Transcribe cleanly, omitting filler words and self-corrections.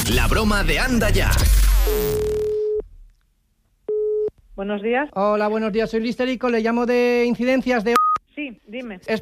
La broma de Anda Ya. Buenos días. Hola, buenos días. Soy Listerico, le llamo de incidencias de... Sí, dime. Es